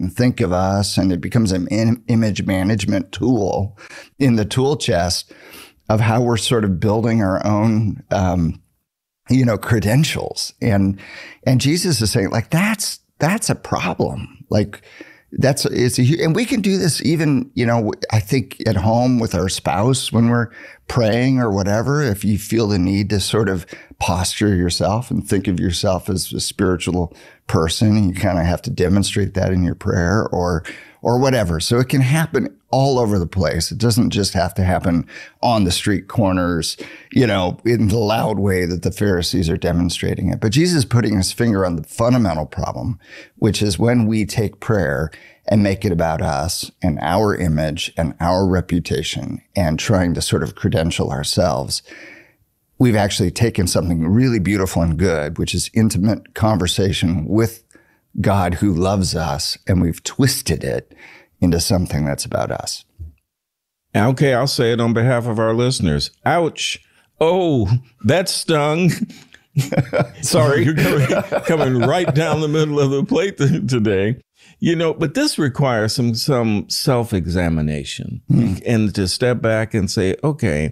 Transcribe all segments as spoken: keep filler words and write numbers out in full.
and think of us, and it becomes an in- image management tool in the tool chest of how we're sort of building our own, um, you know, credentials. And and Jesus is saying, like, that's that's a problem. Like, that's it's a, and we can do this even, you know, I think at home with our spouse when we're praying or whatever. If you feel the need to sort of posture yourself and think of yourself as a spiritual person, and you kind of have to demonstrate that in your prayer or or whatever. So it can happen all over the place. It doesn't just have to happen on the street corners, you know, in the loud way that the Pharisees are demonstrating it. But Jesus is putting his finger on the fundamental problem, which is when we take prayer and make it about us and our image and our reputation and trying to sort of credential ourselves, we've actually taken something really beautiful and good, which is intimate conversation with God who loves us, and we've twisted it into something that's about us. Okay, I'll say it on behalf of our listeners. Ouch. Oh, that stung. Sorry, you're coming, coming right down the middle of the plate th- today. You know, but this requires some some self-examination hmm. and to step back and say, okay,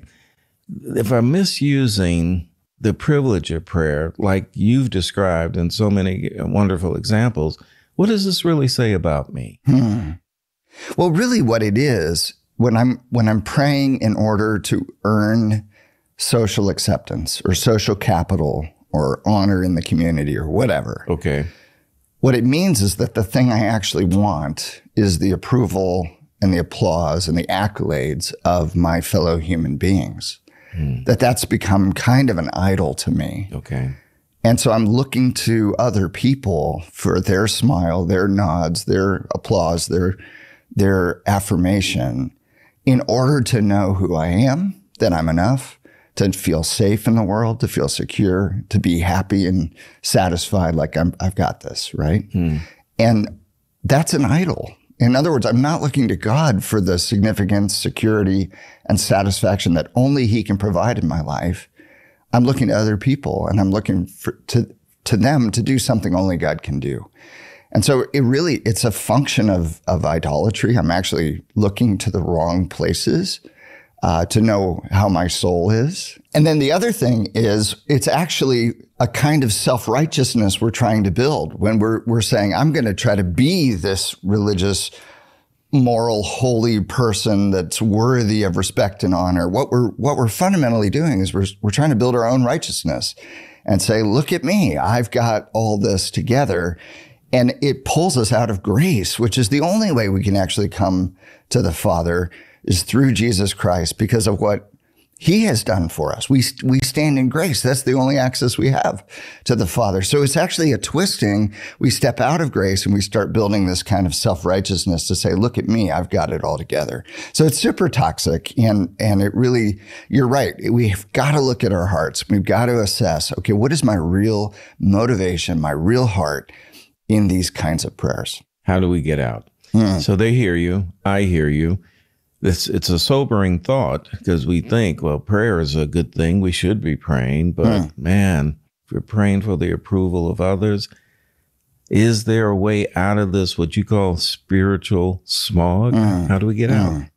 if I'm misusing the privilege of prayer, like you've described in so many wonderful examples, what does this really say about me? Hmm. Well, really what it is, when I'm when I'm praying in order to earn social acceptance or social capital or honor in the community or whatever. Okay. What it means is that the thing I actually want is the approval and the applause and the accolades of my fellow human beings. Hmm. That that's become kind of an idol to me. Okay. And so I'm looking to other people for their smile, their nods, their applause, their their affirmation in order to know who I am, that I'm enough, to feel safe in the world, to feel secure, to be happy and satisfied, like I'm, I've got this, right? Hmm. And that's an idol. In other words, I'm not looking to God for the significance, security, and satisfaction that only he can provide in my life. I'm looking to other people, and I'm looking for, to, to them to do something only God can do. And so it really, it's a function of, of idolatry. I'm actually looking to the wrong places uh, to know how my soul is. And then the other thing is, it's actually a kind of self-righteousness we're trying to build when we're we're saying, I'm going to try to be this religious, moral, holy person that's worthy of respect and honor. What we're what we're fundamentally doing is we're we're trying to build our own righteousness and say, look at me, I've got all this together. And it pulls us out of grace, which is the only way we can actually come to the Father is through Jesus Christ because of what he has done for us. We we stand in grace. That's the only access we have to the Father. So it's actually a twisting. We step out of grace and we start building this kind of self-righteousness to say, look at me, I've got it all together. So it's super toxic. And, and it really, you're right. We've got to look at our hearts. We've got to assess, okay, what is my real motivation, my real heart in these kinds of prayers? How do we get out? Hmm. So they hear you. I hear you. It's, it's a sobering thought because we think, well, prayer is a good thing. We should be praying. But hmm. man, if we're praying for the approval of others, is there a way out of this, what you call spiritual smog? Hmm. How do we get hmm. out?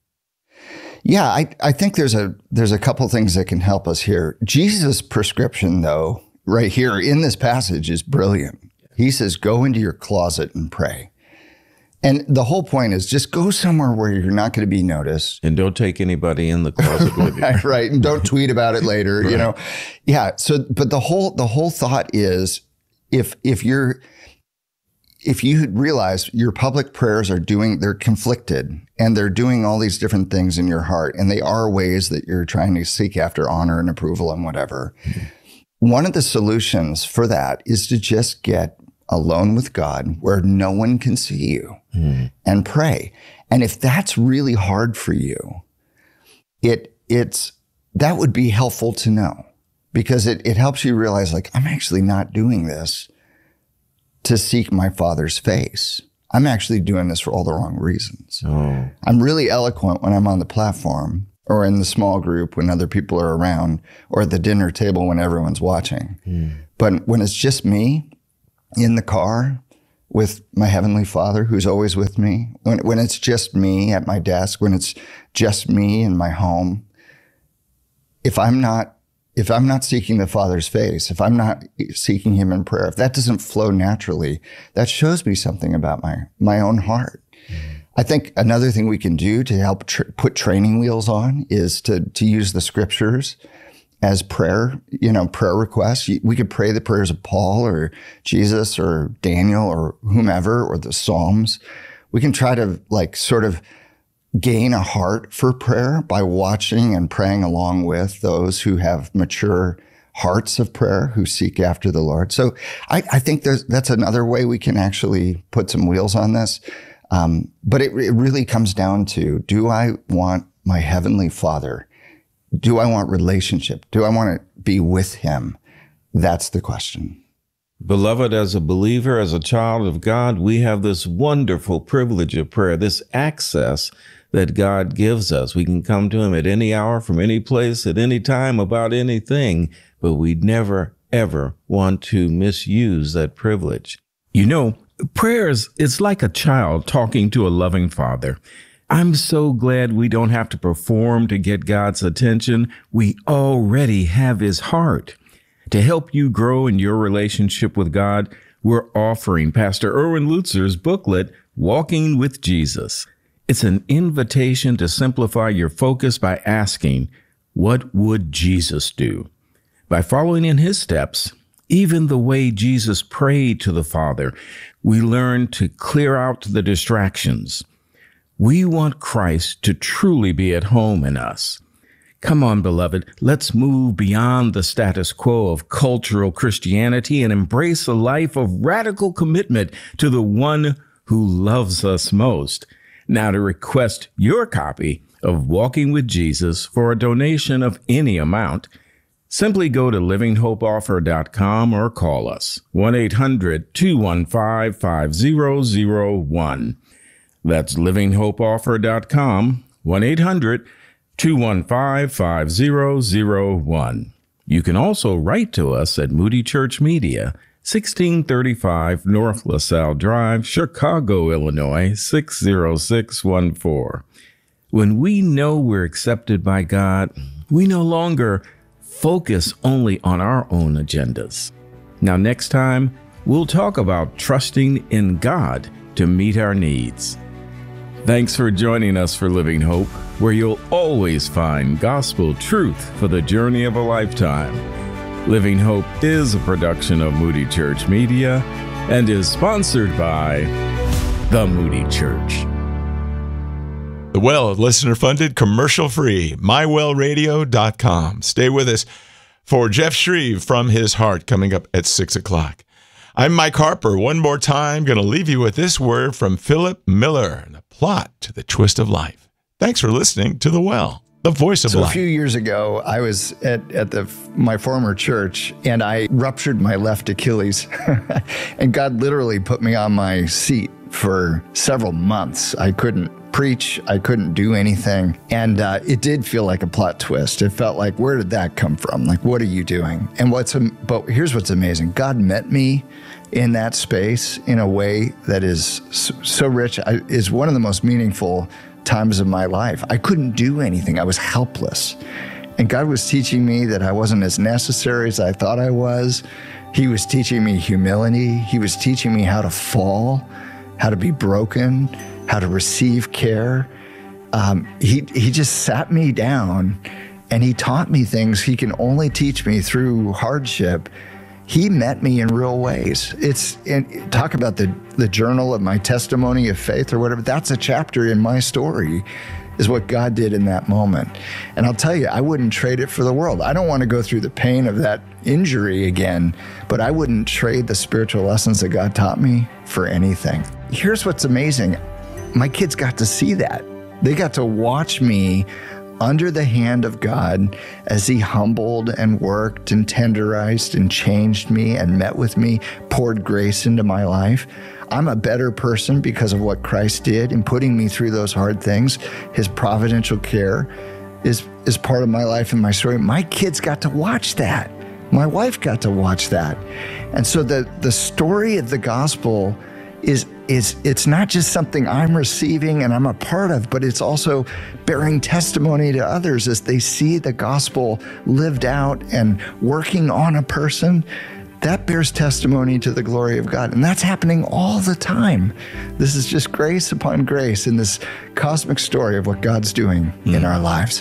Yeah, I, I think there's a there's a couple things that can help us here. Jesus' prescription, though, right here in this passage is brilliant. He says, go into your closet and pray. And the whole point is just go somewhere where you're not going to be noticed. And don't take anybody in the closet with you. right, right. And don't tweet about it later, right. you know. Yeah. So, but the whole, the whole thought is if, if you're, if you realize your public prayers are doing, they're conflicted and they're doing all these different things in your heart, and they are ways that you're trying to seek after honor and approval and whatever. Mm-hmm. One of the solutions for that is to just get alone with God where no one can see you mm. and pray. And if that's really hard for you, it it's that would be helpful to know, because it, it helps you realize, like, I'm actually not doing this to seek my Father's face. I'm actually doing this for all the wrong reasons. Oh. I'm really eloquent when I'm on the platform or in the small group when other people are around, or at the dinner table when everyone's watching. Mm. But when it's just me in the car, with my Heavenly Father who's always with me, when, when it's just me at my desk, when it's just me in my home, if I'm not, if I'm not seeking the Father's face, if I'm not seeking him in prayer, if that doesn't flow naturally, that shows me something about my, my own heart. Mm-hmm. I think another thing we can do to help tr- put training wheels on is to, to use the scriptures as prayer, you know, prayer requests. We could pray the prayers of Paul or Jesus or Daniel or whomever, or the Psalms. We can try to like sort of gain a heart for prayer by watching and praying along with those who have mature hearts of prayer, who seek after the Lord. So I, I think there's, that's another way we can actually put some wheels on this. Um, but it, it really comes down to, do I want my Heavenly Father? Do I want relationship? Do I want to be with him? That's the question. Beloved, as a believer, as a child of God, we have this wonderful privilege of prayer, this access that God gives us. We can come to him at any hour, from any place, at any time, about anything, but we never, ever want to misuse that privilege. You know, prayers, it's like a child talking to a loving father. I'm so glad we don't have to perform to get God's attention. We already have his heart. To help you grow in your relationship with God, we're offering Pastor Erwin Lutzer's booklet, Walking with Jesus. It's an invitation to simplify your focus by asking, what would Jesus do? By following in his steps, even the way Jesus prayed to the Father, we learn to clear out the distractions. We want Christ to truly be at home in us. Come on, beloved, let's move beyond the status quo of cultural Christianity and embrace a life of radical commitment to the one who loves us most. Now, to request your copy of Walking with Jesus for a donation of any amount, simply go to living hope offer dot com or call us one eight hundred two one five five zero zero one. That's living hope offer dot com, one eight hundred two one five five zero zero one. You can also write to us at Moody Church Media, sixteen thirty-five North LaSalle Drive, Chicago, Illinois, six zero six one four. When we know we're accepted by God, we no longer focus only on our own agendas. Now, next time, we'll talk about trusting in God to meet our needs. Thanks for joining us for Living Hope, where you'll always find gospel truth for the journey of a lifetime. Living Hope is a production of Moody Church Media and is sponsored by the Moody Church. The Well, listener-funded, commercial-free, my well radio dot com. Stay with us for Jeff Shreve from His Heart coming up at six o'clock. I'm Mike Harper. One more time, going to leave you with this word from Philip Miller, the plot to the twist of life. Thanks for listening to The Well, the voice of so life. A few years ago, I was at, at the my former church, and I ruptured my left Achilles. And God literally put me on my seat for several months. I couldn't preach. I couldn't do anything. And uh, it did feel like a plot twist. It felt like, where did that come from? Like, what are you doing? And what's, but here's what's amazing. God met me in that space in a way that is so, so rich, I, is one of the most meaningful times of my life. I couldn't do anything. I was helpless. And God was teaching me that I wasn't as necessary as I thought I was. He was teaching me humility. He was teaching me how to fall, how to be broken, how to receive care. Um, he he just sat me down and he taught me things he can only teach me through hardship. He met me in real ways. It's and talk about the, the journal of my testimony of faith or whatever. That's a chapter in my story, is what God did in that moment. And I'll tell you, I wouldn't trade it for the world. I don't want to go through the pain of that injury again, but I wouldn't trade the spiritual lessons that God taught me for anything. Here's what's amazing. My kids got to see that. They got to watch me under the hand of God as he humbled and worked and tenderized and changed me and met with me, poured grace into my life. I'm a better person because of what Christ did in putting me through those hard things. His providential care is, is part of my life and my story. My kids got to watch that. My wife got to watch that. And so the, the story of the gospel is is it's not just something I'm receiving and I'm a part of, but it's also bearing testimony to others as they see the gospel lived out and working on a person. That bears testimony to the glory of God. And that's happening all the time. This is just grace upon grace in this cosmic story of what God's doing mm. in our lives.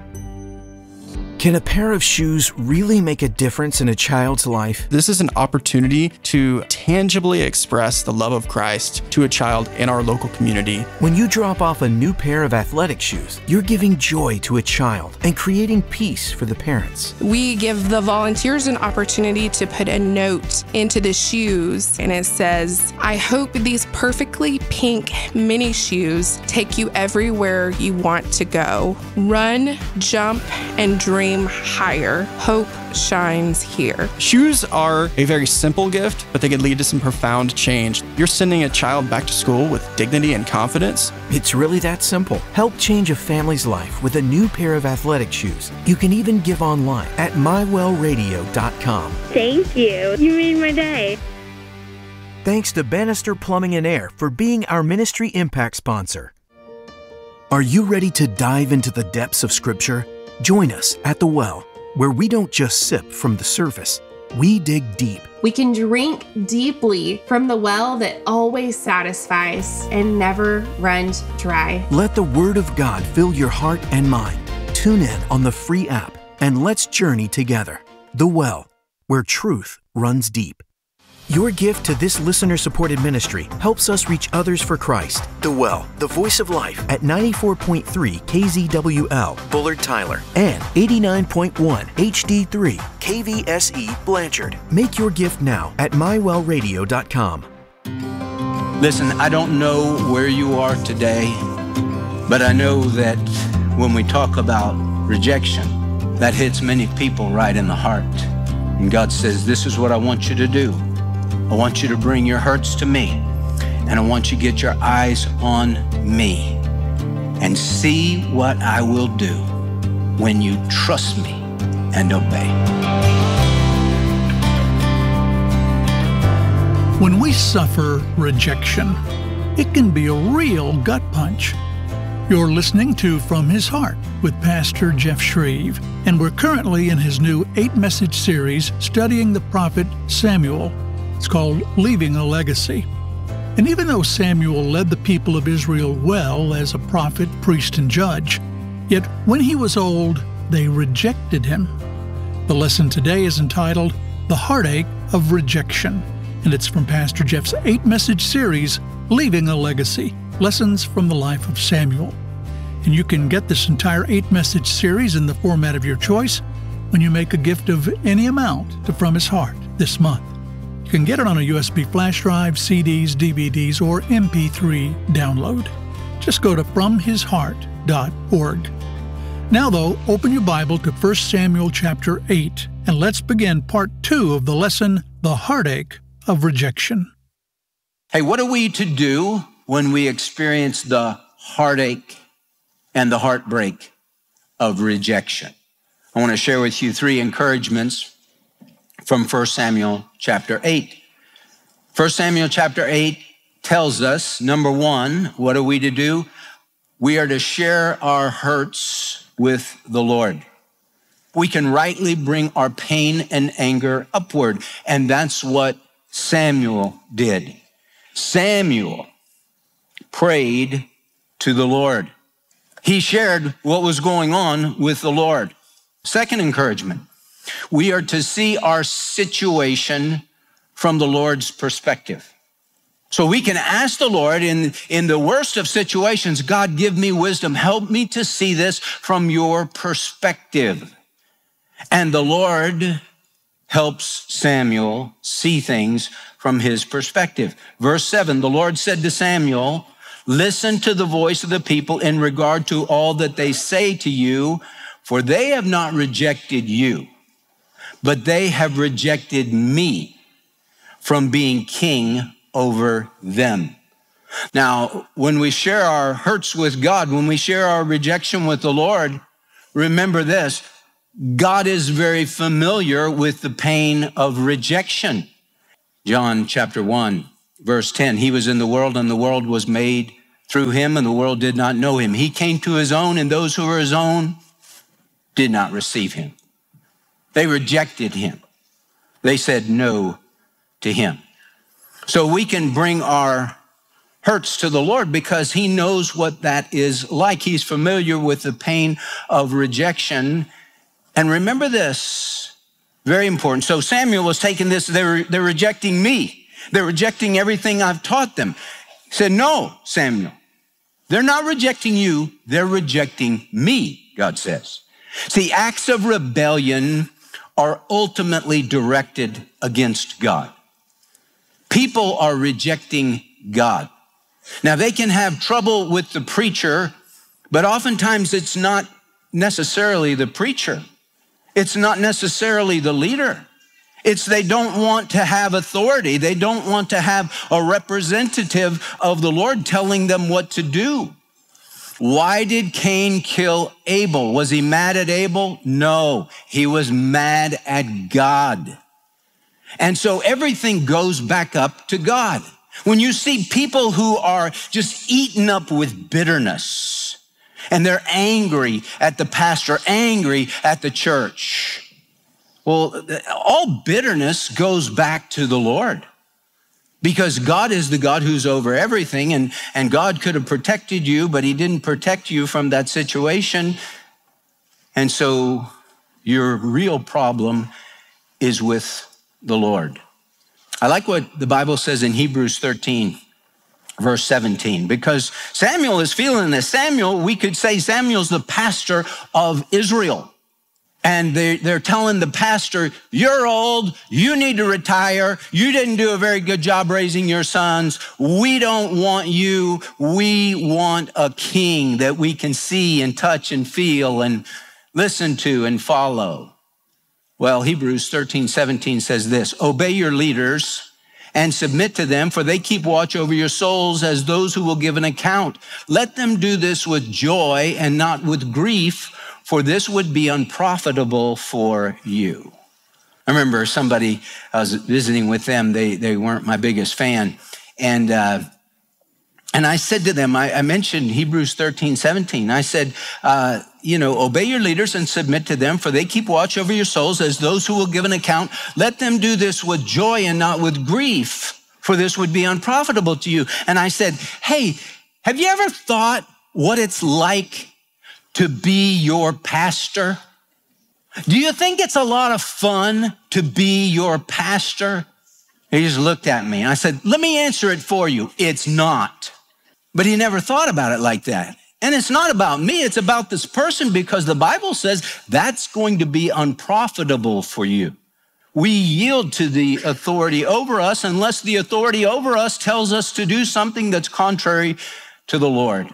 Can a pair of shoes really make a difference in a child's life? This is an opportunity to tangibly express the love of Christ to a child in our local community. When you drop off a new pair of athletic shoes, you're giving joy to a child and creating peace for the parents. We give the volunteers an opportunity to put a note into the shoes, and it says, "I hope these perfectly pink mini shoes take you everywhere you want to go. Run, jump, and dream higher. Hope shines here." Shoes are a very simple gift, but they can lead to some profound change. You're sending a child back to school with dignity and confidence. It's really that simple. Help change a family's life with a new pair of athletic shoes. You can even give online at my well radio dot com. Thank you. You made my day. Thanks to Bannister Plumbing and Air for being our Ministry Impact sponsor. Are you ready to dive into the depths of Scripture? Join us at The Well, where we don't just sip from the surface, we dig deep. We can drink deeply from the well that always satisfies and never runs dry. Let the Word of God fill your heart and mind. Tune in on the free app and let's journey together. The Well, where truth runs deep. Your gift to this listener-supported ministry helps us reach others for Christ. The Well, the voice of life at ninety-four point three K Z W L, Bullard Tyler, and eighty-nine point one H D three K V S E, Blanchard. Make your gift now at my well radio dot com. Listen, I don't know where you are today, but I know that when we talk about rejection, that hits many people right in the heart. And God says, this is what I want you to do. I want you to bring your hurts to me, and I want you to get your eyes on me and see what I will do when you trust me and obey. When we suffer rejection, it can be a real gut punch. You're listening to From His Heart with Pastor Jeff Shreve, and we're currently in his new eight-message series studying the prophet Samuel. It's called Leaving a Legacy. And even though Samuel led the people of Israel well as a prophet, priest, and judge, yet when he was old, they rejected him. The lesson today is entitled The Heartache of Rejection, and it's from Pastor Jeff's eight-message series, Leaving a Legacy, Lessons from the Life of Samuel. And you can get this entire eight-message series in the format of your choice when you make a gift of any amount to From His Heart this month. You can get it on a U S B flash drive, C Ds, D V Ds, or M P three download. Just go to from his heart dot org. Now, though, open your Bible to First Samuel chapter eight, and let's begin part two of the lesson, The Heartache of Rejection. Hey, what are we to do when we experience the heartache and the heartbreak of rejection? I want to share with you three encouragements from First Samuel chapter eight. First Samuel chapter eight tells us, number one, what are we to do? We are to share our hurts with the Lord. We can rightly bring our pain and anger upward, and that's what Samuel did. Samuel prayed to the Lord. He shared what was going on with the Lord. Second encouragement, we are to see our situation from the Lord's perspective. So we can ask the Lord in, in the worst of situations, God, give me wisdom. Help me to see this from your perspective. And the Lord helps Samuel see things from his perspective. Verse seven, the Lord said to Samuel, listen to the voice of the people in regard to all that they say to you, for they have not rejected you, but they have rejected me from being king over them. Now, when we share our hurts with God, when we share our rejection with the Lord, remember this, God is very familiar with the pain of rejection. John chapter one, Verse ten, he was in the world and the world was made through him and the world did not know him. He came to his own and those who were his own did not receive him. They rejected him. They said no to him. So we can bring our hurts to the Lord because he knows what that is like. He's familiar with the pain of rejection. And remember this, very important. So Samuel was taking this, they're, they're rejecting me. They're rejecting everything I've taught them. He said, no, Samuel, they're not rejecting you. They're rejecting me, God says. See, acts of rebellion are ultimately directed against God. People are rejecting God. Now, they can have trouble with the preacher, but oftentimes it's not necessarily the preacher. It's not necessarily the leader. It's they don't want to have authority. They don't want to have a representative of the Lord telling them what to do. Why did Cain kill Abel? Was he mad at Abel? No, he was mad at God. And so everything goes back up to God. When you see people who are just eaten up with bitterness and they're angry at the pastor, angry at the church, well, all bitterness goes back to the Lord. Because God is the God who's over everything, and, and God could have protected you, but he didn't protect you from that situation. And so your real problem is with the Lord. I like what the Bible says in Hebrews thirteen, verse seventeen, because Samuel is feeling this. Samuel, we could say Samuel's the pastor of Israel. And they, they're telling the pastor, you're old, you need to retire, you didn't do a very good job raising your sons, we don't want you, we want a king that we can see and touch and feel and listen to and follow. Well, Hebrews thirteen seventeen says this, obey your leaders and submit to them, for they keep watch over your souls as those who will give an account. Let them do this with joy and not with grief, for this would be unprofitable for you. I remember somebody, I was visiting with them, they, they weren't my biggest fan. And, uh, and I said to them, I, I mentioned Hebrews thirteen seventeen. I said, uh, you know, obey your leaders and submit to them, for they keep watch over your souls as those who will give an account. Let them do this with joy and not with grief, for this would be unprofitable to you. And I said, hey, have you ever thought what it's like to be your pastor? Do you think it's a lot of fun to be your pastor? He just looked at me and I said, let me answer it for you. It's not. But he never thought about it like that. And it's not about me, it's about this person, because the Bible says that's going to be unprofitable for you. We yield to the authority over us unless the authority over us tells us to do something that's contrary to the Lord.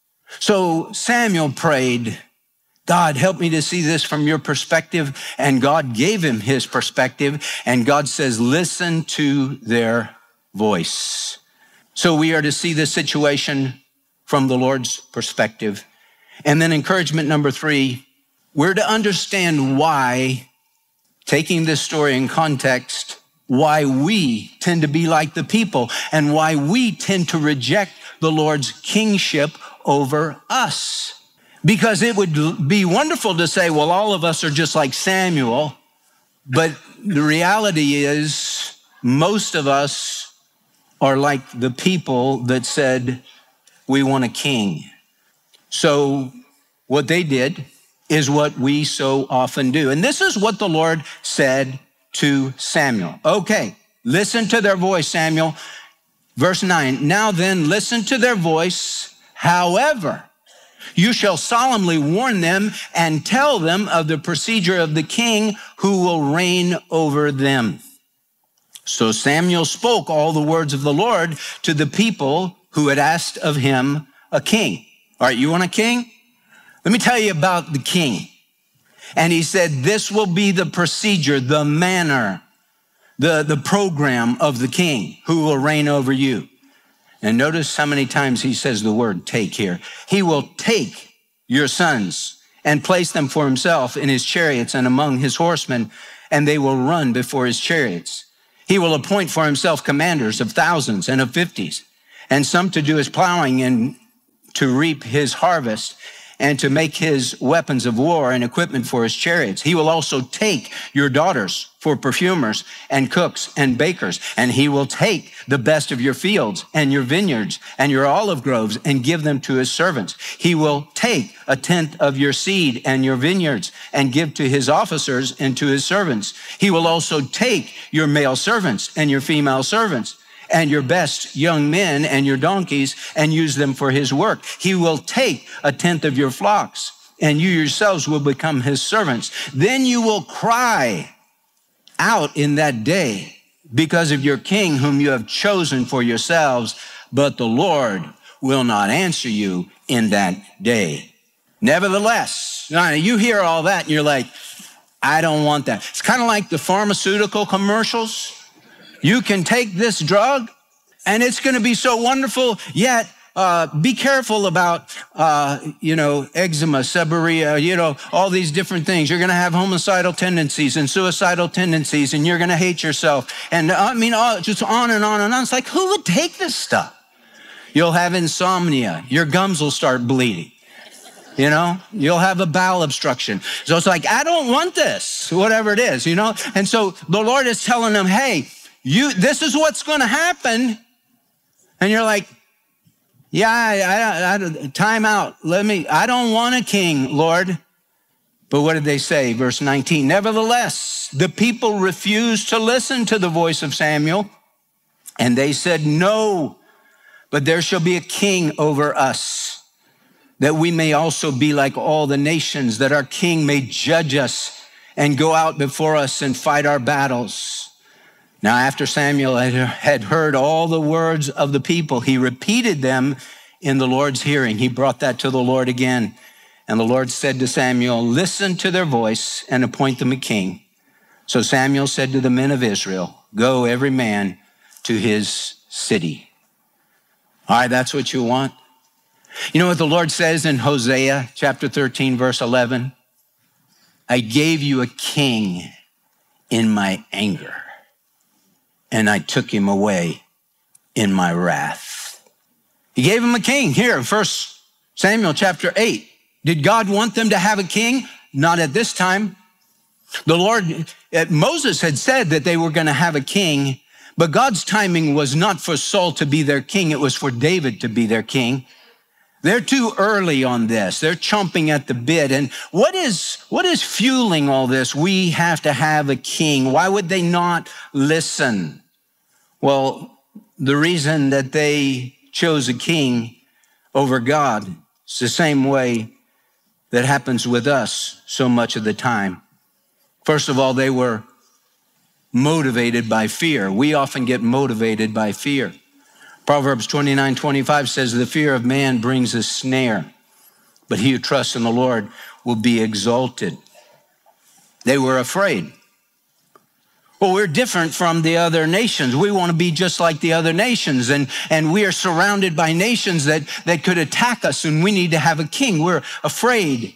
So Samuel prayed, God, help me to see this from your perspective. And God gave him his perspective. And God says, listen to their voice. So we are to see this situation from the Lord's perspective. And then encouragement number three, we're to understand why, taking this story in context, why we tend to be like the people and why we tend to reject the Lord's kingship over us. Because it would be wonderful to say, well, all of us are just like Samuel. But the reality is most of us are like the people that said, we want a king. So what they did is what we so often do. And this is what the Lord said to Samuel. Okay, listen to their voice, Samuel. Verse nine, now then, listen to their voice. However, you shall solemnly warn them and tell them of the procedure of the king who will reign over them. So Samuel spoke all the words of the Lord to the people who had asked of him a king. All right, you want a king? Let me tell you about the king. And he said, this will be the procedure, the manner, the, the program of the king who will reign over you. And notice how many times he says the word take here. He will take your sons and place them for himself in his chariots and among his horsemen, and they will run before his chariots. He will appoint for himself commanders of thousands and of fifties, and some to do his plowing and to reap his harvest, and to make his weapons of war and equipment for his chariots. He will also take your daughters for perfumers and cooks and bakers, and he will take the best of your fields and your vineyards and your olive groves and give them to his servants. He will take a tenth of your seed and your vineyards and give to his officers and to his servants. He will also take your male servants and your female servants and your best young men and your donkeys and use them for his work. He will take a tenth of your flocks, and you yourselves will become his servants. Then you will cry out in that day because of your king whom you have chosen for yourselves, but the Lord will not answer you in that day. Nevertheless, now you hear all that and you're like, I don't want that. It's kind of like the pharmaceutical commercials. You can take this drug and it's going to be so wonderful, yet uh, be careful about, uh, you know, eczema, seborrhea, you know, all these different things. You're going to have homicidal tendencies and suicidal tendencies, and you're going to hate yourself. And I mean, all, just on and on and on. It's like, who would take this stuff? You'll have insomnia. Your gums will start bleeding. You know, you'll have a bowel obstruction. So it's like, I don't want this, whatever it is, you know? And so the Lord is telling them, hey, You, this is what's going to happen. And you're like, yeah, I, I, I, time out. Let me, I don't want a king, Lord. But what did they say? Verse nineteen, nevertheless, the people refused to listen to the voice of Samuel. And they said, no, but there shall be a king over us, that we may also be like all the nations, that our king may judge us and go out before us and fight our battles. Now, after Samuel had heard all the words of the people, he repeated them in the Lord's hearing. He brought that to the Lord again. And the Lord said to Samuel, listen to their voice and appoint them a king. So Samuel said to the men of Israel, go every man to his city. All right, that's what you want. You know what the Lord says in Hosea chapter thirteen, verse eleven? I gave you a king in my anger, and I took him away in my wrath. He gave him a king. Here, First Samuel chapter eight. Did God want them to have a king? Not at this time. The Lord, Moses had said that they were going to have a king, but God's timing was not for Saul to be their king. It was for David to be their king. They're too early on this. They're chomping at the bit. And what is, what is fueling all this? We have to have a king. Why would they not listen? Well, the reason that they chose a king over God is the same way that happens with us so much of the time. First of all, they were motivated by fear. We often get motivated by fear. Proverbs twenty-nine twenty-five says, the fear of man brings a snare, but he who trusts in the Lord will be exalted. They were afraid. Well, we're different from the other nations. We want to be just like the other nations, and, and we are surrounded by nations that, that could attack us, and we need to have a king. We're afraid.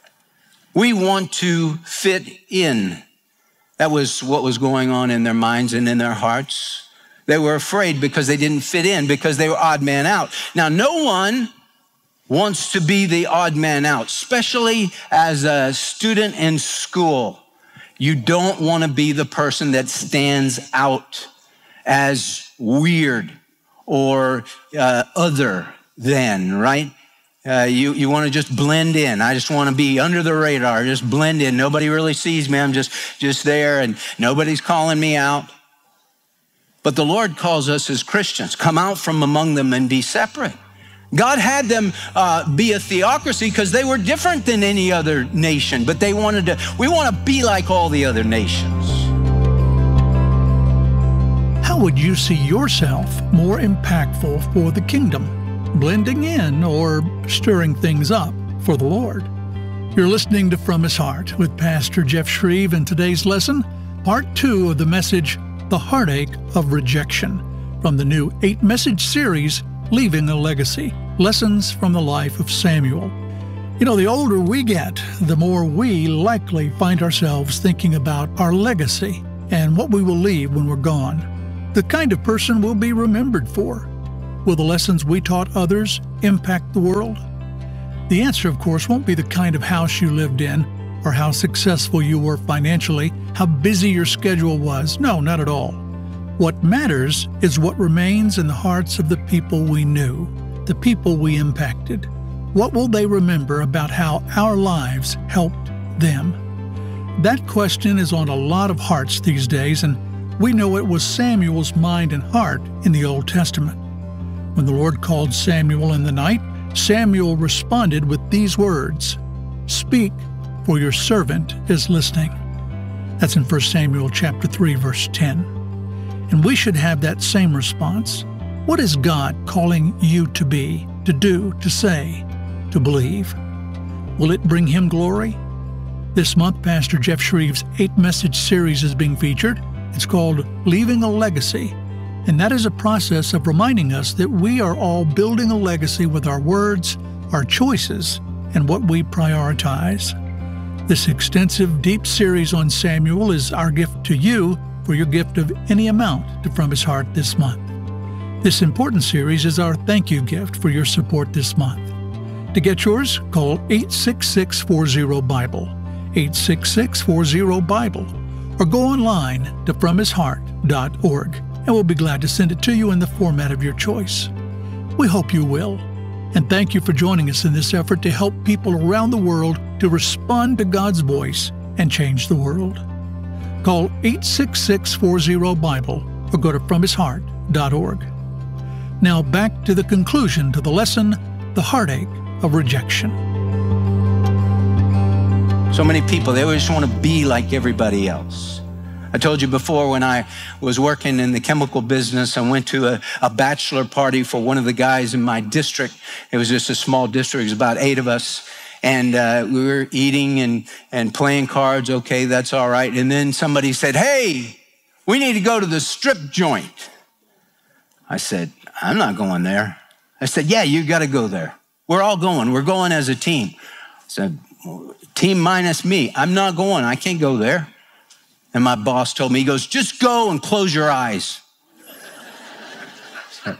We want to fit in. That was what was going on in their minds and in their hearts. They were afraid because they didn't fit in, because they were odd man out. Now, no one wants to be the odd man out, especially as a student in school. You don't want to be the person that stands out as weird or uh, other than, right? Uh, you, you want to just blend in. I just want to be under the radar, just blend in. Nobody really sees me. I'm just, just there, and nobody's calling me out. But the Lord calls us as Christians, come out from among them and be separate. God had them uh, be a theocracy because they were different than any other nation, but they wanted to, we want to be like all the other nations. How would you see yourself more impactful for the kingdom? Blending in or stirring things up for the Lord? You're listening to From His Heart with Pastor Jeff Shreve, and today's lesson, part two of the message, The Heartache of Rejection, from the new eight-message series, Leaving a Legacy, Lessons from the Life of Samuel. You know, the older we get, the more we likely find ourselves thinking about our legacy. and what we will leave when we're gone, the kind of person we'll be remembered for. Will the lessons we taught others impact the world? The answer, of course, won't be the kind of house you lived in, or how successful you were financially, how busy your schedule was. No, not at all. What matters is what remains in the hearts of the people we knew, the people we impacted. What will they remember about how our lives helped them? That question is on a lot of hearts these days, and we know it was Samuel's mind and heart in the Old Testament. When the Lord called Samuel in the night, Samuel responded with these words, "Speak, for your servant is listening." That's in First Samuel chapter three, verse ten. And we should have that same response. What is God calling you to be, to do, to say, to believe? Will it bring Him glory? This month, Pastor Jeff Shreve's eight-message series is being featured. It's called Leaving a Legacy, and that is a process of reminding us that we are all building a legacy with our words, our choices, and what we prioritize. This extensive, deep series on Samuel is our gift to you for your gift of any amount to From His Heart this month. This important series is our thank you gift for your support this month. To get yours, call eight six six, four zero, BIBLE, eight six six, four zero, BIBLE, or go online to from his heart dot org, and we'll be glad to send it to you in the format of your choice. We hope you will, and thank you for joining us in this effort to help people around the world to respond to God's voice and change the world. Call eight six six, four zero, BIBLE or go to from his heart dot org. Now back to the conclusion to the lesson, The Heartache of Rejection. So many people, they always want to be like everybody else. I told you before, when I was working in the chemical business, I went to a, a bachelor party for one of the guys in my district. It was just a small district, it was about eight of us. And uh, we were eating and, and playing cards. Okay, that's all right. And then somebody said, "Hey, we need to go to the strip joint." I said, "I'm not going there." I said, "Yeah, you got to go there. We're all going. We're going as a team." I said, "Team minus me. I'm not going. I can't go there." And my boss told me, he goes, "Just go and close your eyes." So,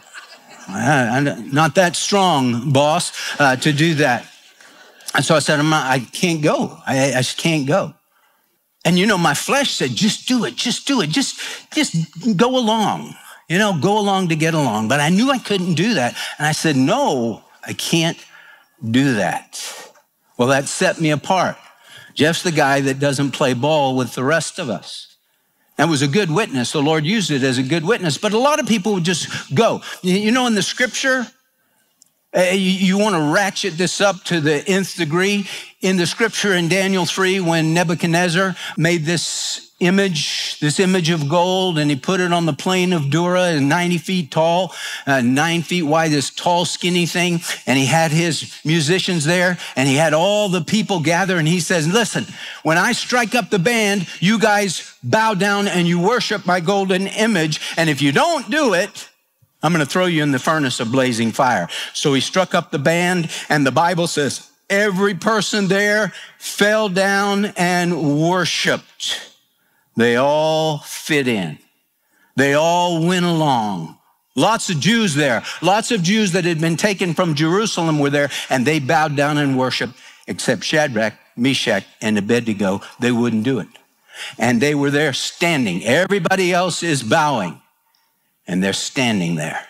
I'm not that strong, boss, uh, to do that. And so I said, I'm not, I can't go. I, I just can't go. And you know, my flesh said, just do it, just do it, just, just go along. You know, go along to get along. But I knew I couldn't do that. And I said, no, I can't do that. Well, that set me apart. Jeff's the guy that doesn't play ball with the rest of us. That was a good witness. The Lord used it as a good witness. But a lot of people would just go. You know, in the scripture, uh, you, you want to ratchet this up to the nth degree. In the scripture in Daniel three, when Nebuchadnezzar made this image, this image of gold, and he put it on the plain of Dura, ninety feet tall, uh, nine feet wide, this tall, skinny thing. And he had his musicians there, and he had all the people gather, and he says, listen, when I strike up the band, you guys bow down and you worship my golden image. And if you don't do it, I'm going to throw you in the furnace of blazing fire. So he struck up the band, and the Bible says every person there fell down and worshiped. They all fit in. They all went along. Lots of Jews there. Lots of Jews that had been taken from Jerusalem were there, and they bowed down and worshiped, except Shadrach, Meshach, and Abednego. They wouldn't do it. And they were there standing. Everybody else is bowing, and they're standing there.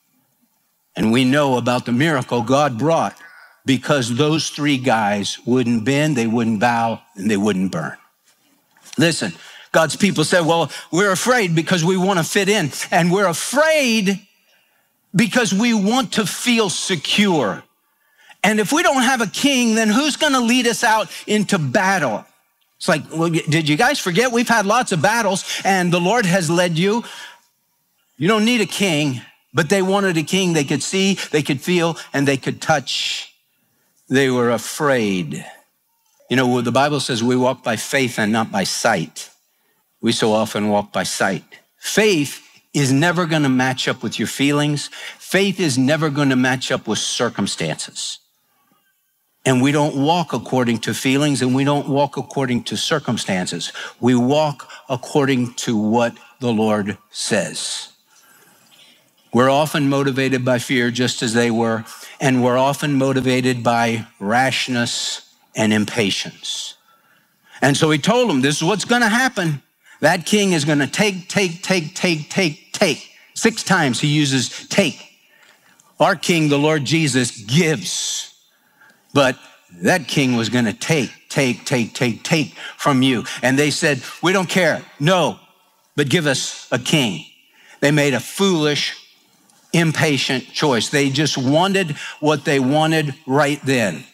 And we know about the miracle God brought because those three guys wouldn't bend, they wouldn't bow, and they wouldn't burn. Listen, God's people said, well, we're afraid because we want to fit in. And we're afraid because we want to feel secure. And if we don't have a king, then who's going to lead us out into battle? It's like, well, did you guys forget? We've had lots of battles and the Lord has led you. You don't need a king, but they wanted a king they could see, they could feel, and they could touch. They were afraid. You know, the Bible says we walk by faith and not by sight. We so often walk by sight. Faith is never going to match up with your feelings. Faith is never going to match up with circumstances. And we don't walk according to feelings, and we don't walk according to circumstances. We walk according to what the Lord says. We're often motivated by fear, just as they were, and we're often motivated by rashness and impatience. And so he told them, this is what's going to happen. That king is going to take, take, take, take, take, take. Six times he uses take. Our king, the Lord Jesus, gives. But that king was going to take, take, take, take, take from you. And they said, we don't care. No, but give us a king. They made a foolish, impatient choice. They just wanted what they wanted right then.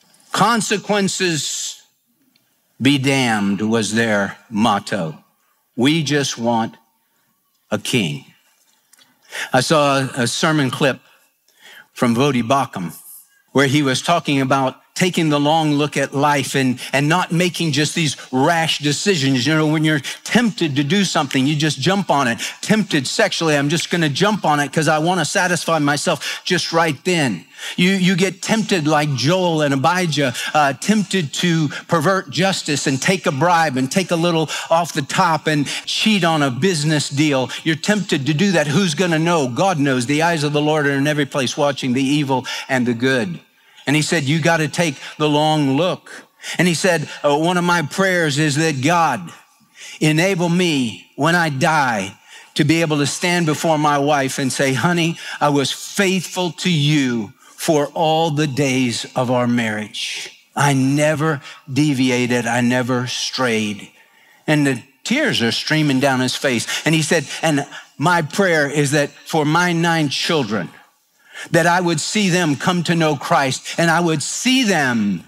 Consequences be damned was their motto. We just want a king. I saw a sermon clip from Voddie Baucham, where he was talking about taking the long look at life and, and not making just these rash decisions. You know, when you're tempted to do something, you just jump on it. Tempted sexually, I'm just going to jump on it because I want to satisfy myself just right then. You, you get tempted like Joel and Abijah, uh, tempted to pervert justice and take a bribe and take a little off the top and cheat on a business deal. You're tempted to do that. Who's going to know? God knows. The eyes of the Lord are in every place, watching the evil and the good. And he said, you got to take the long look. And he said, oh, one of my prayers is that God enable me when I die to be able to stand before my wife and say, honey, I was faithful to you for all the days of our marriage. I never deviated. I never strayed. And the tears are streaming down his face. And he said, and my prayer is that for my nine children, that I would see them come to know Christ, and I would see them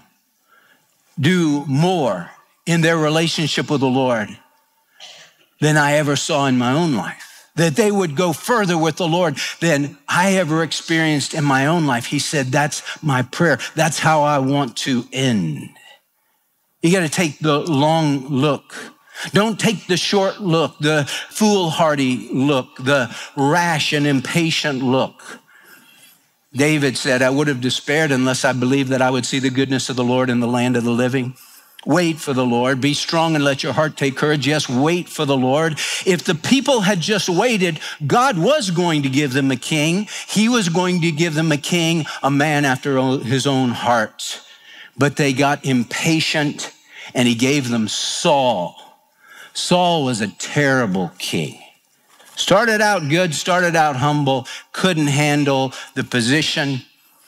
do more in their relationship with the Lord than I ever saw in my own life. That they would go further with the Lord than I ever experienced in my own life. He said, that's my prayer. That's how I want to end. You got to take the long look. Don't take the short look, the foolhardy look, the rash and impatient look. David said, I would have despaired unless I believed that I would see the goodness of the Lord in the land of the living. Wait for the Lord. Be strong and let your heart take courage. Yes, wait for the Lord. If the people had just waited, God was going to give them a king. He was going to give them a king, a man after his own heart. But they got impatient, and he gave them Saul. Saul was a terrible king. Started out good, started out humble, couldn't handle the position.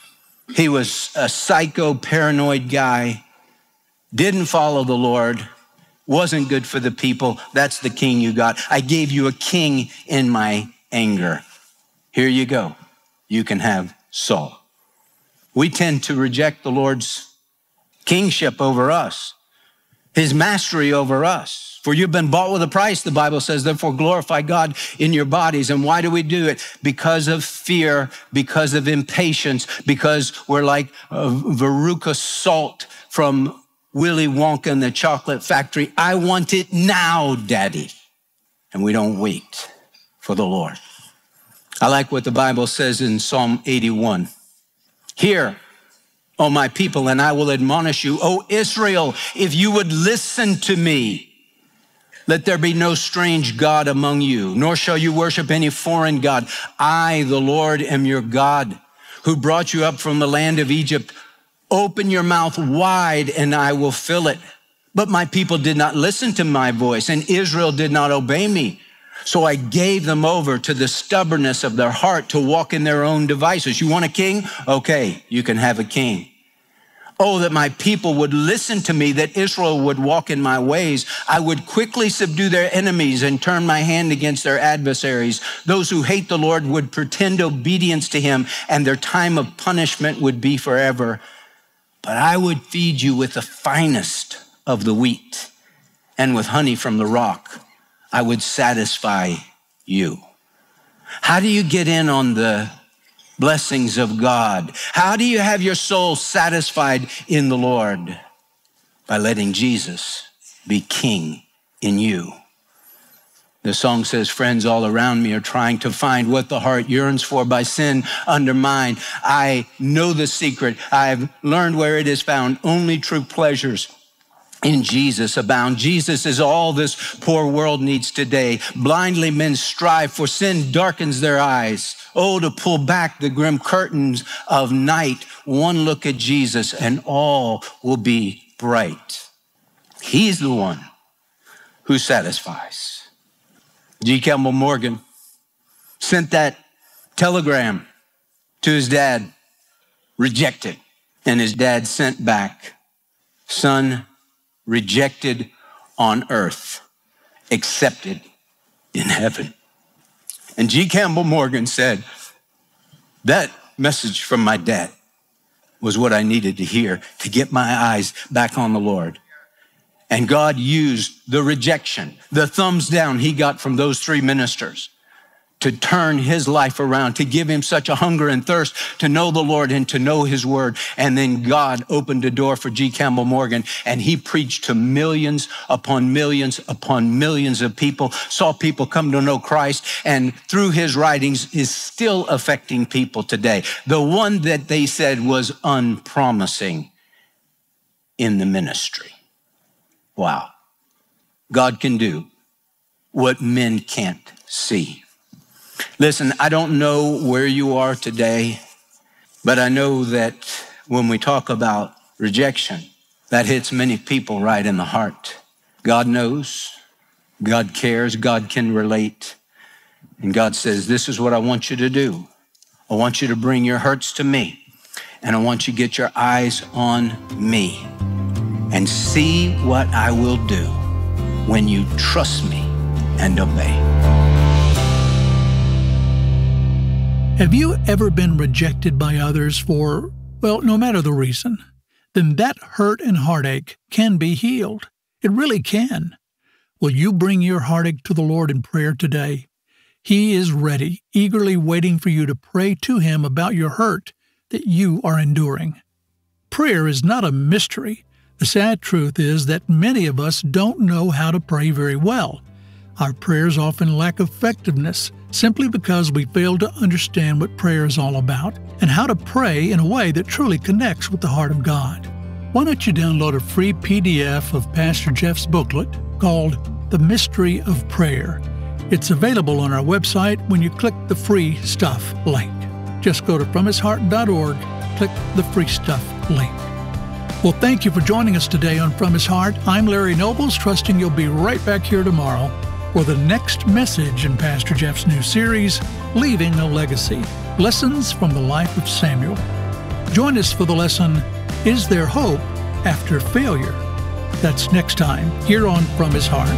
He was a psycho, paranoid guy, didn't follow the Lord, wasn't good for the people. That's the king you got. I gave you a king in my anger. Here you go. You can have Saul. We tend to reject the Lord's kingship over us, his mastery over us. For you've been bought with a price, the Bible says, therefore glorify God in your bodies. And why do we do it? Because of fear, because of impatience, because we're like uh, Veruca Salt from Willy Wonka and the Chocolate Factory. I want it now, Daddy. And we don't wait for the Lord. I like what the Bible says in Psalm eighty-one. Hear, O my people, and I will admonish you. O Israel, if you would listen to me, let there be no strange God among you, nor shall you worship any foreign God. I, the Lord, am your God, who brought you up from the land of Egypt. Open your mouth wide, and I will fill it. But my people did not listen to my voice, and Israel did not obey me. So I gave them over to the stubbornness of their heart to walk in their own devices. You want a king? Okay, you can have a king. Oh, that my people would listen to me, that Israel would walk in my ways. I would quickly subdue their enemies and turn my hand against their adversaries. Those who hate the Lord would pretend obedience to him, and their time of punishment would be forever. But I would feed you with the finest of the wheat, and with honey from the rock, I would satisfy you. How do you get in on the blessings of God? How do you have your soul satisfied in the Lord? By letting Jesus be king in you. The song says, friends all around me are trying to find what the heart yearns for by sin undermined. I know the secret. I've learned where it is found. Only true pleasures in Jesus abound. Jesus is all this poor world needs today. Blindly men strive, for sin darkens their eyes. Oh, to pull back the grim curtains of night. One look at Jesus and all will be bright. He's the one who satisfies. G. Campbell Morgan sent that telegram to his dad, rejected. And his dad sent back, son, rejected on earth, accepted in heaven. And G. Campbell Morgan said, that message from my dad was what I needed to hear to get my eyes back on the Lord. And God used the rejection, the thumbs down he got from those three ministers to turn his life around, to give him such a hunger and thirst to know the Lord and to know his word. And then God opened a door for G. Campbell Morgan, and he preached to millions upon millions upon millions of people, saw people come to know Christ, and through his writings is still affecting people today. The one that they said was unpromising in the ministry. Wow. God can do what men can't see. Listen, I don't know where you are today, but I know that when we talk about rejection, that hits many people right in the heart. God knows, God cares, God can relate. And God says, this is what I want you to do. I want you to bring your hurts to me, and I want you to get your eyes on me and see what I will do when you trust me and obey. Have you ever been rejected by others for, well, no matter the reason? Then that hurt and heartache can be healed. It really can. Will you bring your heartache to the Lord in prayer today? He is ready, eagerly waiting for you to pray to Him about your hurt that you are enduring. Prayer is not a mystery. The sad truth is that many of us don't know how to pray very well. Our prayers often lack effectiveness simply because we fail to understand what prayer is all about and how to pray in a way that truly connects with the heart of God. Why don't you download a free P D F of Pastor Jeff's booklet called The Mystery of Prayer? It's available on our website when you click the Free Stuff link. Just go to from his heart dot org, click the Free Stuff link. Well, thank you for joining us today on From His Heart. I'm Larry Nobles, trusting you'll be right back here tomorrow for the next message in Pastor Jeff's new series, Leaving a Legacy, Lessons from the Life of Samuel. Join us for the lesson, Is There Hope After Failure? That's next time here on From His Heart.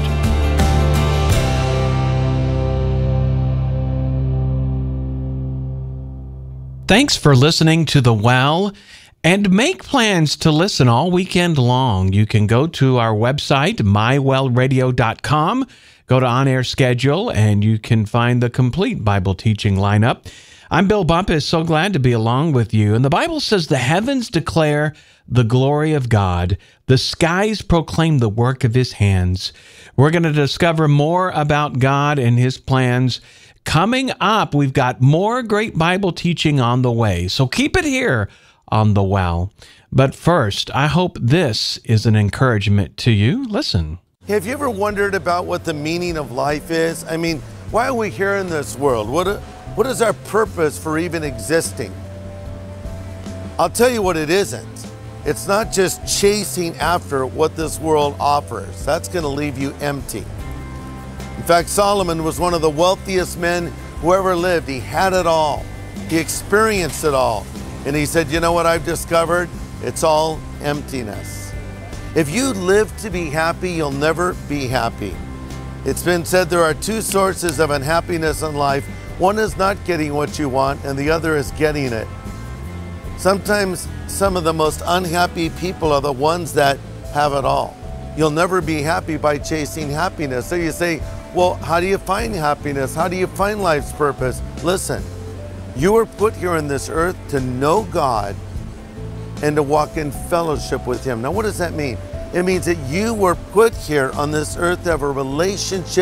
Thanks for listening to The Well. And make plans to listen all weekend long. You can go to our website, my well radio dot com, go to On-Air Schedule, and you can find the complete Bible teaching lineup. I'm Bill Bumpus, so glad to be along with you. And the Bible says the heavens declare the glory of God. The skies proclaim the work of His hands. We're going to discover more about God and His plans. Coming up, we've got more great Bible teaching on the way. So keep it here on The Well. But first, I hope this is an encouragement to you. Listen. Have you ever wondered about what the meaning of life is? I mean, why are we here in this world? What, what is our purpose for even existing? I'll tell you what it isn't. It's not just chasing after what this world offers. That's going to leave you empty. In fact, Solomon was one of the wealthiest men who ever lived. He had it all. He experienced it all. And he said, you know what I've discovered? It's all emptiness. If you live to be happy, you'll never be happy. It's been said there are two sources of unhappiness in life. One is not getting what you want, and the other is getting it. Sometimes some of the most unhappy people are the ones that have it all. You'll never be happy by chasing happiness. So you say, well, how do you find happiness? How do you find life's purpose? Listen. You were put here on this earth to know God and to walk in fellowship with Him. Now, what does that mean? It means that you were put here on this earth to have a relationship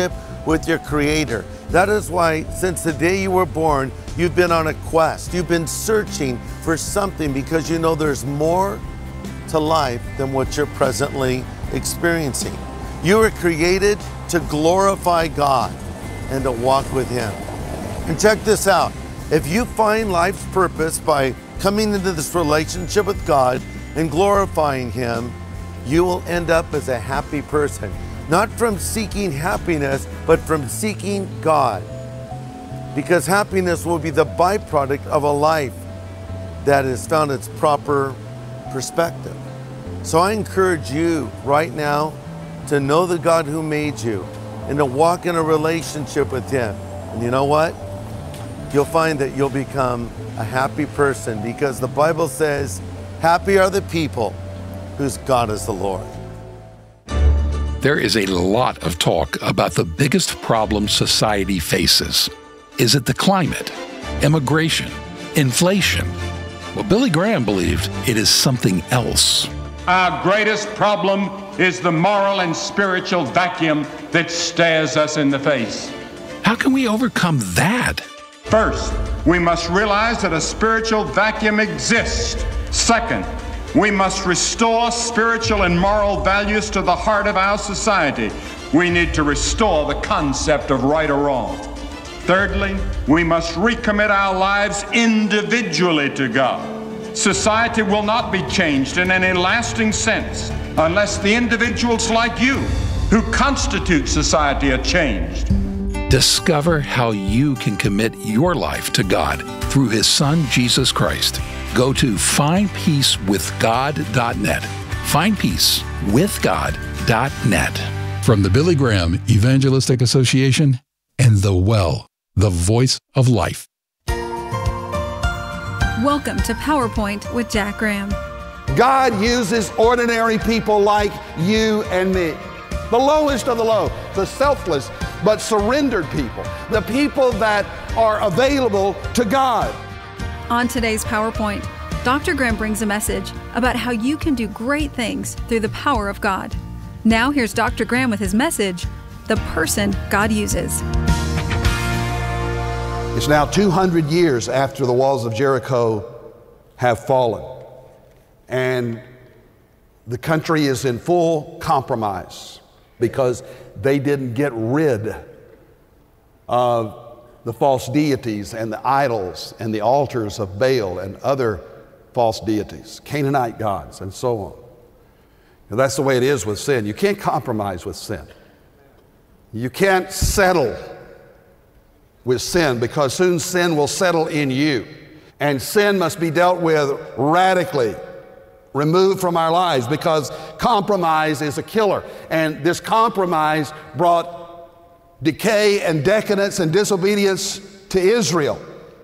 with your Creator. That is why since the day you were born, you've been on a quest. You've been searching for something because you know there's more to life than what you're presently experiencing. You were created to glorify God and to walk with Him. And check this out. If you find life's purpose by coming into this relationship with God and glorifying Him, you will end up as a happy person. Not from seeking happiness, but from seeking God. Because happiness will be the byproduct of a life that has found its proper perspective. So I encourage you right now to know the God who made you and to walk in a relationship with Him. And you know what? You'll find that you'll become a happy person because the Bible says, happy are the people whose God is the Lord. There is a lot of talk about the biggest problem society faces. Is it the climate, immigration, inflation? Well, Billy Graham believed it is something else. Our greatest problem is the moral and spiritual vacuum that stares us in the face. How can we overcome that? First, we must realize that a spiritual vacuum exists. Second, we must restore spiritual and moral values to the heart of our society. We need to restore the concept of right or wrong. Thirdly, we must recommit our lives individually to God. Society will not be changed in any lasting sense unless the individuals like you who constitute society are changed. Discover how you can commit your life to God through His Son, Jesus Christ. Go to find peace with god dot net. find peace with god dot net. From the Billy Graham Evangelistic Association and The Well, the voice of life. Welcome to PowerPoint with Jack Graham. God uses ordinary people like you and me. The lowest of the low, the selfless but surrendered people, the people that are available to God. On today's PowerPoint, Doctor Graham brings a message about how you can do great things through the power of God. Now here's Doctor Graham with his message, The Person God Uses. It's now two hundred years after the walls of Jericho have fallen, and the country is in full compromise because they didn't get rid of the false deities and the idols and the altars of Baal and other false deities, Canaanite gods, and so on. And that's the way it is with sin. You can't compromise with sin. You can't settle with sin because soon sin will settle in you. And sin must be dealt with radically, removed from our lives, because compromise is a killer. And this compromise brought decay and decadence and disobedience to Israel.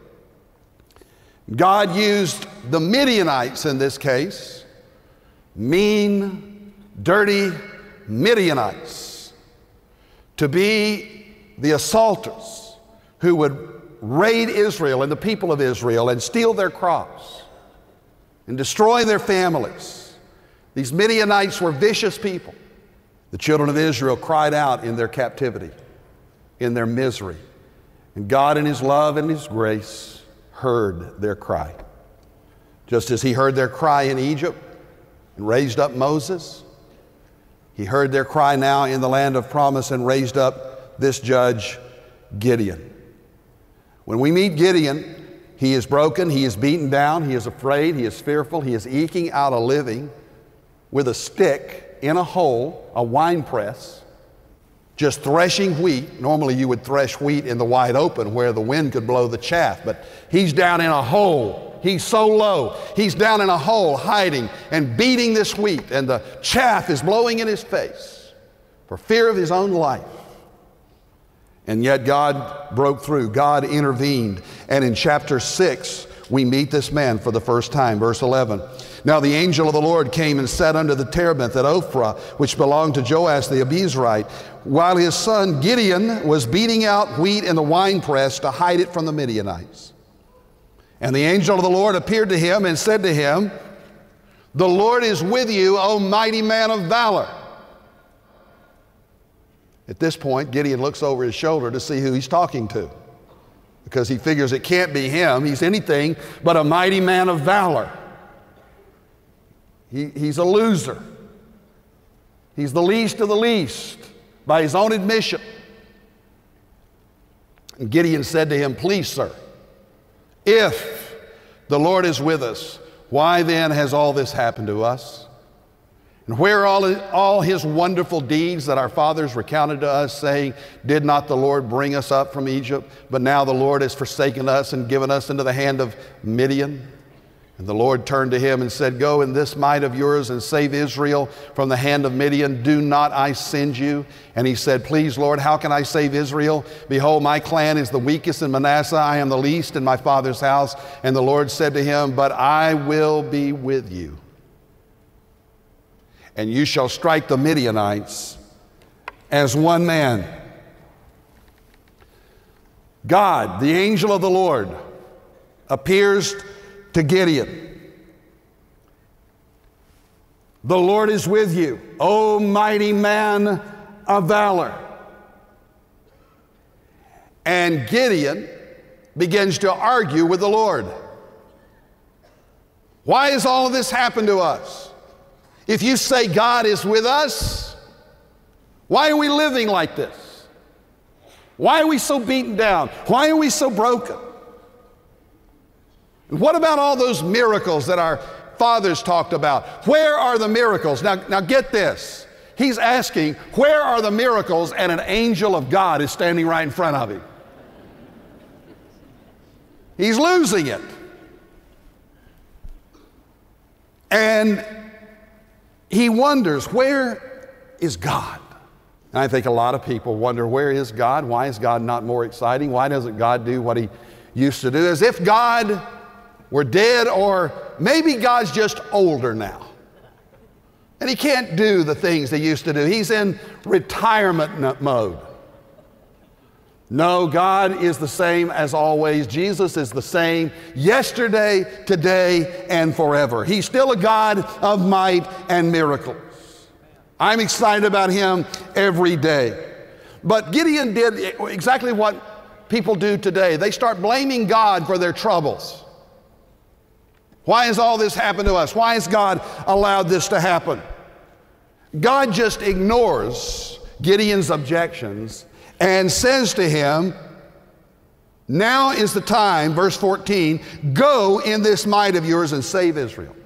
God used the Midianites in this case, mean, dirty Midianites, to be the assaulters who would raid Israel and the people of Israel and steal their crops and destroy their families. These Midianites were vicious people. The children of Israel cried out in their captivity, in their misery. And God in His love and His grace heard their cry. Just as He heard their cry in Egypt and raised up Moses, He heard their cry now in the land of promise and raised up this judge, Gideon. When we meet Gideon, he is broken, he is beaten down, he is afraid, he is fearful, he is eking out a living with a stick in a hole, a wine press, just threshing wheat. Normally you would thresh wheat in the wide open where the wind could blow the chaff, but he's down in a hole. He's so low. He's down in a hole hiding and beating this wheat, and the chaff is blowing in his face for fear of his own life. And yet God broke through. God intervened. And in chapter six, we meet this man for the first time. Verse eleven. Now the angel of the Lord came and sat under the terebinth at Ophrah, which belonged to Joash the Abiezrite, while his son Gideon was beating out wheat in the winepress to hide it from the Midianites. And the angel of the Lord appeared to him and said to him, "The Lord is with you, O mighty man of valor." At this point, Gideon looks over his shoulder to see who he's talking to, because he figures it can't be him. He's anything but a mighty man of valor. He, he's a loser. He's the least of the least, by his own admission. And Gideon said to him, "Please, sir, if the Lord is with us, why then has all this happened to us? And where are all, all his wonderful deeds that our fathers recounted to us, saying, did not the Lord bring us up from Egypt? But now the Lord has forsaken us and given us into the hand of Midian." And the Lord turned to him and said, "Go in this might of yours and save Israel from the hand of Midian. Do not I send you?" And he said, "Please, Lord, how can I save Israel? Behold, my clan is the weakest in Manasseh. I am the least in my father's house." And the Lord said to him, "But I will be with you, and you shall strike the Midianites as one man." God, the angel of the Lord, appears to Gideon. "The Lord is with you, O mighty man of valor." And Gideon begins to argue with the Lord. Why has all of this happened to us? If you say God is with us, why are we living like this? Why are we so beaten down? Why are we so broken? And what about all those miracles that our fathers talked about? Where are the miracles? Now, now get this. He's asking, where are the miracles? And an angel of God is standing right in front of him. He's losing it. And he wonders, where is God? And I think a lot of people wonder, where is God? Why is God not more exciting? Why doesn't God do what he used to do? As if God were dead, or maybe God's just older now, and he can't do the things he used to do. He's in retirement mode. No, God is the same as always. Jesus is the same yesterday, today, and forever. He's still a God of might and miracles. I'm excited about him every day. But Gideon did exactly what people do today. They start blaming God for their troubles. Why has all this happened to us? Why has God allowed this to happen? God just ignores Gideon's objections and says to him, "Now is the time," verse fourteen, "go in this might of yours and save Israel."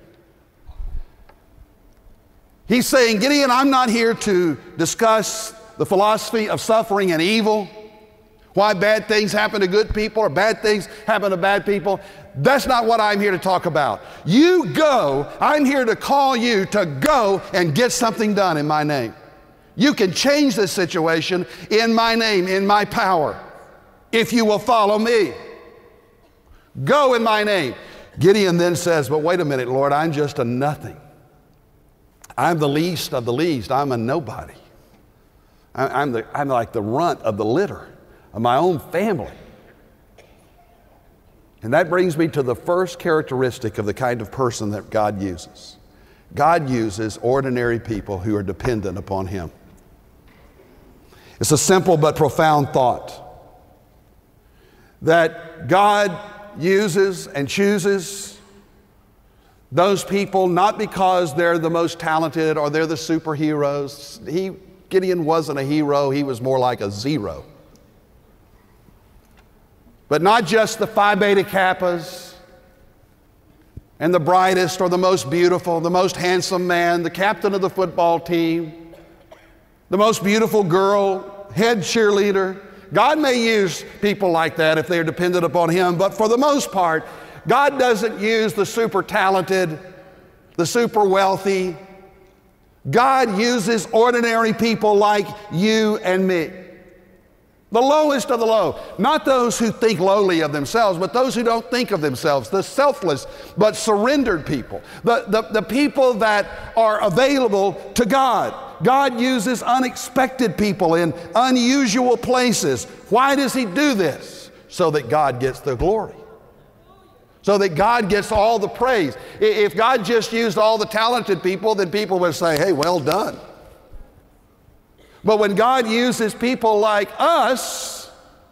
He's saying, Gideon, I'm not here to discuss the philosophy of suffering and evil, why bad things happen to good people or bad things happen to bad people. That's not what I'm here to talk about. You go. I'm here to call you to go and get something done in my name. You can change this situation in my name, in my power, if you will follow me. Go in my name. Gideon then says, "But wait a minute, Lord, I'm just a nothing. I'm the least of the least. I'm a nobody. I'm, the, I'm like the runt of the litter of my own family." And that brings me to the first characteristic of the kind of person that God uses. God uses ordinary people who are dependent upon him. It's a simple but profound thought that God uses and chooses those people not because they're the most talented or they're the superheroes. He, Gideon wasn't a hero, he was more like a zero. But not just the Phi Beta Kappas and the brightest or the most beautiful, the most handsome man, the captain of the football team, the most beautiful girl, head cheerleader. God may use people like that if they're dependent upon him, but for the most part, God doesn't use the super talented, the super wealthy. God uses ordinary people like you and me. The lowest of the low. Not those who think lowly of themselves, but those who don't think of themselves. The selfless but surrendered people. The, the, the people that are available to God. God uses unexpected people in unusual places. Why does he do this? So that God gets the glory. So that God gets all the praise. If God just used all the talented people, then people would say, hey, well done. But when God uses people like us,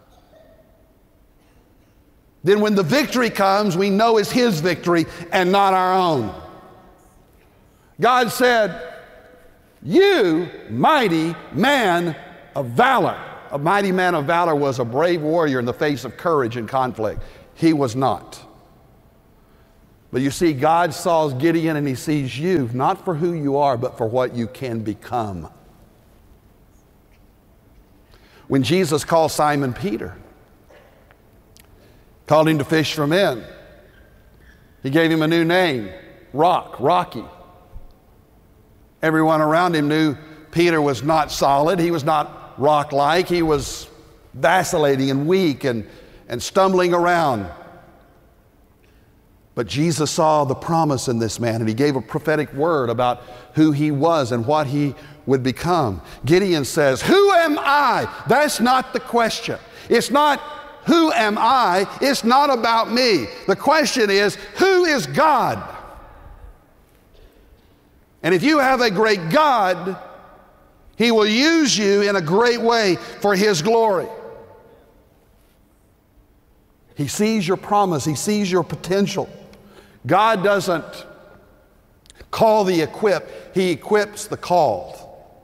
then when the victory comes, we know it's His victory and not our own. God said, you mighty man of valor. A mighty man of valor was a brave warrior in the face of courage and conflict. He was not. But you see, God saw Gideon and He sees you, not for who you are, but for what you can become. When Jesus called Simon Peter, called him to fish for men, He gave him a new name, Rock, Rocky. Everyone around him knew Peter was not solid. He was not rock-like. He was vacillating and weak and, and stumbling around. But Jesus saw the promise in this man, and He gave a prophetic word about who he was and what he would become. Gideon says, who am I? That's not the question. It's not who am I? It's not about me. The question is, who is God? And if you have a great God, He will use you in a great way for His glory. He sees your promise. He sees your potential. God doesn't call the equipped. He equips the called.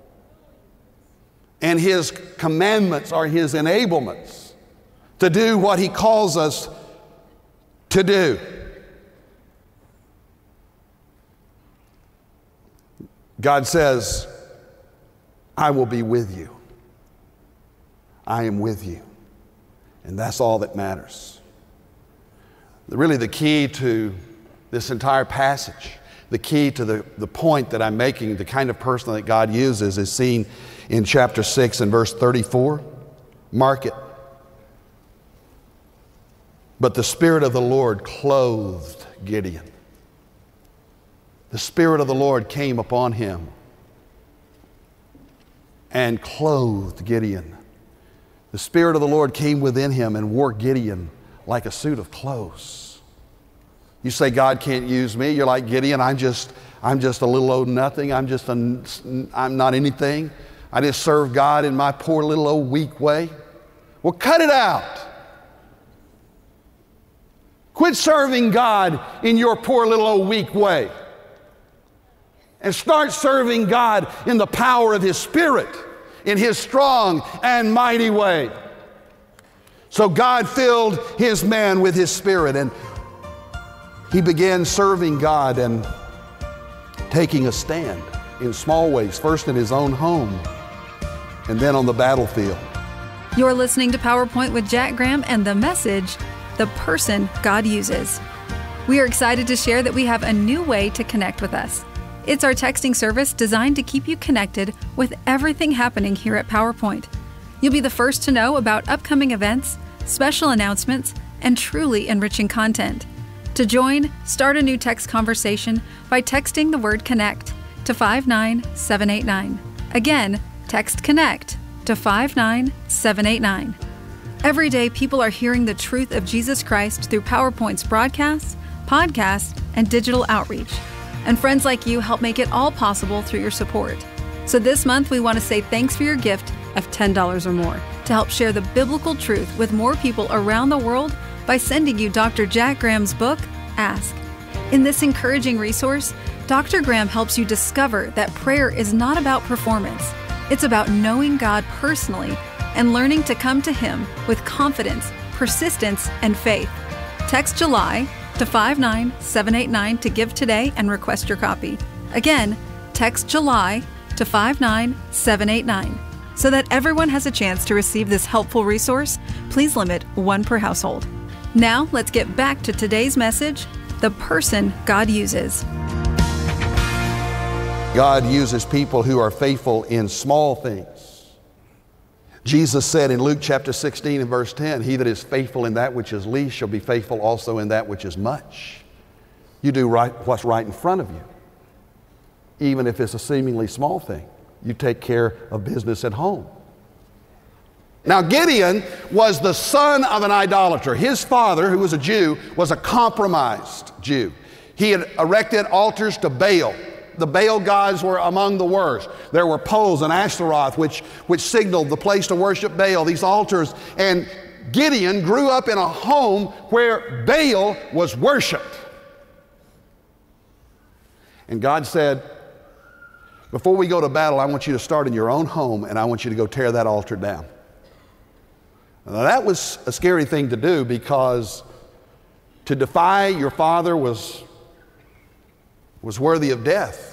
And His commandments are His enablements to do what He calls us to do. God says, I will be with you. I am with you. And that's all that matters. Really, the key to this entire passage, the key to the, the point that I'm making, the kind of person that God uses, is seen in chapter six and verse thirty-four. Mark it. But the Spirit of the Lord clothed Gideon. The Spirit of the Lord came upon him and clothed Gideon. The Spirit of the Lord came within him and wore Gideon like a suit of clothes. You say, God can't use me. You're like, Gideon, I'm just, I'm just a little old nothing. I'm just, a, I'm not anything. I just serve God in my poor little old weak way. Well, cut it out. Quit serving God in your poor little old weak way. And start serving God in the power of His Spirit, in His strong and mighty way. So God filled his man with His Spirit, and he began serving God and taking a stand in small ways, first in his own home and then on the battlefield. You're listening to PowerPoint with Jack Graham and the message, The Person God Uses. We are excited to share that we have a new way to connect with us. It's our texting service designed to keep you connected with everything happening here at PowerPoint. You'll be the first to know about upcoming events, special announcements, and truly enriching content. To join, start a new text conversation by texting the word CONNECT to five nine seven eight nine. Again, text CONNECT to five nine seven eight nine. Every day, people are hearing the truth of Jesus Christ through PowerPoint's broadcasts, podcasts, and digital outreach. And friends like you help make it all possible through your support. So this month, we want to say thanks for your gift of ten dollars or more to help share the biblical truth with more people around the world by sending you Doctor Jack Graham's book, Ask. In this encouraging resource, Doctor Graham helps you discover that prayer is not about performance. It's about knowing God personally and learning to come to Him with confidence, persistence, and faith. Text July to five nine seven eight nine to give today and request your copy. Again, text July to five nine seven eight nine. So that everyone has a chance to receive this helpful resource, please limit one per household. Now, let's get back to today's message, The Person God Uses. God uses people who are faithful in small things. Jesus said in Luke chapter sixteen and verse ten, he that is faithful in that which is least shall be faithful also in that which is much. You do right what's right in front of you, even if it's a seemingly small thing. You take care of business at home. Now, Gideon was the son of an idolater. His father, who was a Jew, was a compromised Jew. He had erected altars to Baal, the Baal gods were among the worst. There were poles and Ashtaroth, which, which signaled the place to worship Baal, these altars. And Gideon grew up in a home where Baal was worshiped. And God said, before we go to battle, I want you to start in your own home, and I want you to go tear that altar down. Now, that was a scary thing to do, because to defy your father was, was worthy of death.